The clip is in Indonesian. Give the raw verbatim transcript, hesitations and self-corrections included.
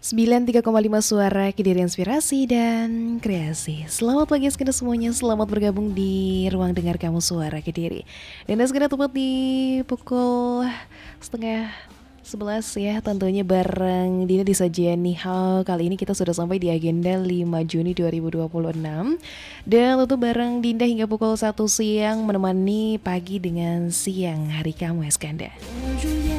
sembilan puluh tiga koma lima Suara Kediri Inspirasi dan Kreasi. Selamat pagi segenap semuanya, selamat bergabung di ruang dengar kamu Suara Kediri. Dan segera tepat di pukul setengah sebelas ya, tentunya bareng Dina di Sajian Nihao. Kali ini kita sudah sampai di agenda lima Juni dua ribu dua puluh enam. Dan tentu bareng Dinda hingga pukul satu siang, menemani pagi dengan siang hari kamu Eskanda.